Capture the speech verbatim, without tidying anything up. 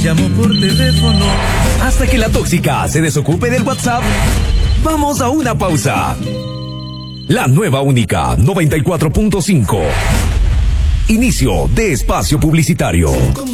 llamo por teléfono. Hasta que la tóxica se desocupe del WhatsApp, vamos a una pausa. La nueva única noventa y cuatro punto cinco. Inicio de espacio publicitario.